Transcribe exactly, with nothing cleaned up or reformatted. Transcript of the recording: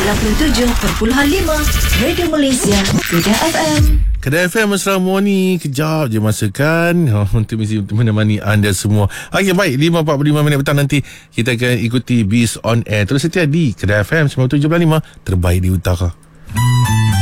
sembilan puluh tujuh perpuluhan lima Radio Malaysia Kedah F M. Kedah F M Mesra Morning. Kejap je masa kan oh, untuk mesti untuk menemani anda semua. Okey, baik, lima empat puluh lima minit petang nanti kita akan ikuti Biz on Air. Terus setia di Kedah F M sembilan puluh tujuh perpuluhan lima, terbaik di utara.